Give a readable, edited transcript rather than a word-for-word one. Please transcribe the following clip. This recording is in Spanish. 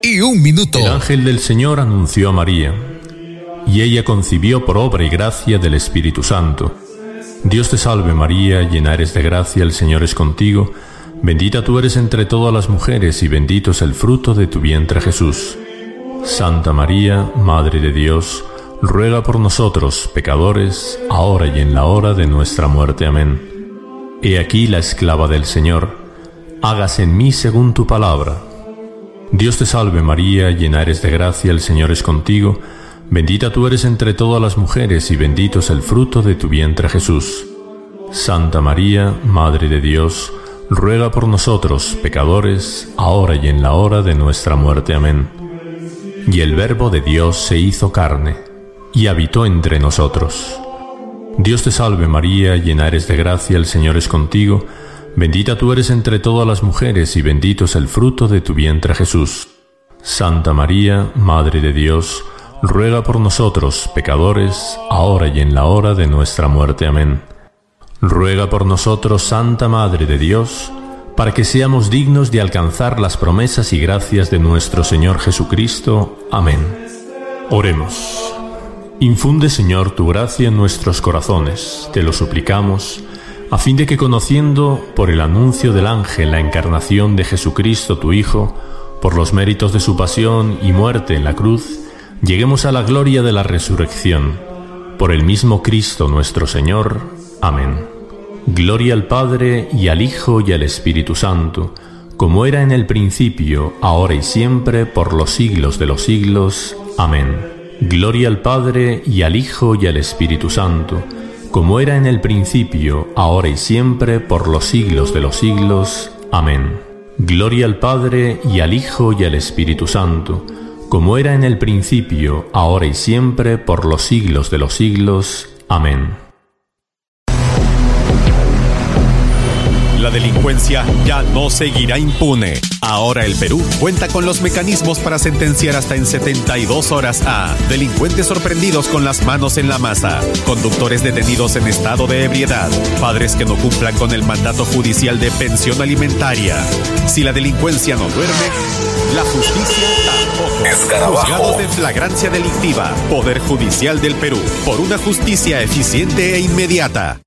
y 1 minuto. El ángel del Señor anunció a María, y ella concibió por obra y gracia del Espíritu Santo. Dios te salve María, llena eres de gracia, el Señor es contigo. Bendita tú eres entre todas las mujeres, y bendito es el fruto de tu vientre Jesús. Santa María, Madre de Dios, ruega por nosotros, pecadores, ahora y en la hora de nuestra muerte. Amén. He aquí la esclava del Señor, hágase en mí según tu palabra. Dios te salve María, llena eres de gracia, el Señor es contigo. Bendita tú eres entre todas las mujeres, y bendito es el fruto de tu vientre Jesús. Santa María, Madre de Dios, ruega por nosotros, pecadores, ahora y en la hora de nuestra muerte. Amén. Y el Verbo de Dios se hizo carne, y habitó entre nosotros. Dios te salve María, llena eres de gracia, el Señor es contigo. Bendita tú eres entre todas las mujeres, y bendito es el fruto de tu vientre Jesús. Santa María, Madre de Dios, ruega por nosotros, pecadores, ahora y en la hora de nuestra muerte. Amén. Ruega por nosotros, Santa Madre de Dios, para que seamos dignos de alcanzar las promesas y gracias de nuestro Señor Jesucristo. Amén. Oremos. Infunde, Señor, tu gracia en nuestros corazones, te lo suplicamos, a fin de que, conociendo por el anuncio del ángel la encarnación de Jesucristo, tu Hijo, por los méritos de su pasión y muerte en la cruz, lleguemos a la gloria de la resurrección. Por el mismo Cristo nuestro Señor. Amén. Gloria al Padre, y al Hijo, y al Espíritu Santo, como era en el principio, ahora y siempre, por los siglos de los siglos. Amén. Gloria al Padre, y al Hijo, y al Espíritu Santo, como era en el principio, ahora y siempre, por los siglos de los siglos. Amén. Gloria al Padre, y al Hijo, y al Espíritu Santo, como era en el principio, ahora y siempre, por los siglos de los siglos. Amén. La delincuencia ya no seguirá impune. Ahora el Perú cuenta con los mecanismos para sentenciar hasta en 72 horas a delincuentes sorprendidos con las manos en la masa, conductores detenidos en estado de ebriedad, padres que no cumplan con el mandato judicial de pensión alimentaria. Si la delincuencia no duerme, la justicia tampoco. Juzgados de flagrancia delictiva, Poder Judicial del Perú, por una justicia eficiente e inmediata.